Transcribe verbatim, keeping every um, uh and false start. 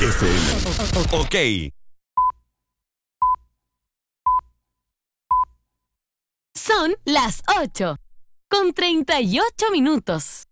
F M. Ok. Son las ocho, con treinta y ocho minutos.